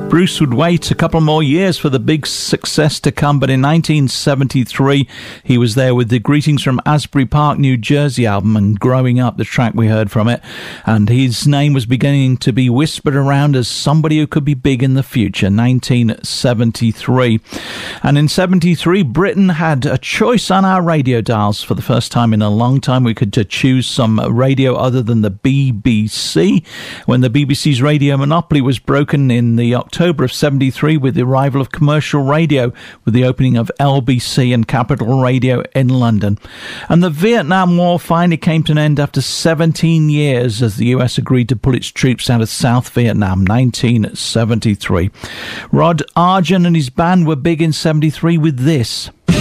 Bruce would wait a couple more years for the big success to come, but in 1973 he was there with the Greetings from Asbury Park, New Jersey album, and Growing Up, the track we heard from it, and his name was beginning to be whispered around as somebody who could be big in the future. 1973. And in 73 Britain had a choice on our radio dials. For the first time in a long time we could choose some radio other than the BBC, when the BBC's radio monopoly was broken in the October of 73 with the arrival of commercial radio, with the opening of LBC and Capital Radio in London. And the Vietnam War finally came to an end after 17 years as the US agreed to pull its troops out of South Vietnam. 1973. Rod Argent and his band were big in 73 with this.